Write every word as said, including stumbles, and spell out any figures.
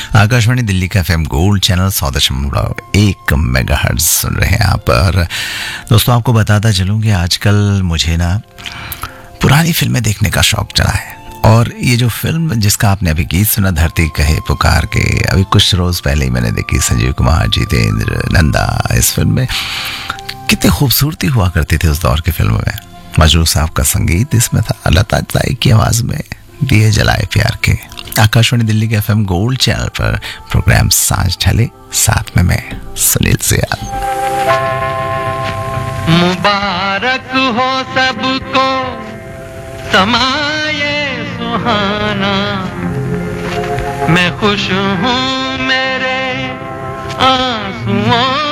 आकाशवाणी दिल्ली का FM gold channel सौ दशमलव एक मेगाहर्ट्ज सुन रहे हैं आप। और दोस्तों आपको बताता चलूं कि आजकल मुझे ना पुरानी फिल्में देखने का शौक चढ़ा है। और ये जो फिल्म जिसका आपने अभी गीत सुना, धरती कहे पुकार के, अभी कुछ रोज पहले ही मैंने देखी। संजीव कुमार, जितेंद्र, नंदा। इस फिल्म में कितनी खूबसूरती हुआ करती थी उस दौर की फिल्मों में। मजरू साहब का संगीत इसमें था, लता ताई की आवाज में दिए जलाए प्यार के। आकाशवाणी दिल्ली के एफएम गोल्ड चैनल पर प्रोग्राम सांझ ढले, साथ में मैं सुनील सियाल। मुबारक हो सबको समाये सुहाना, मैं खुश हूँ मेरे आंसुओं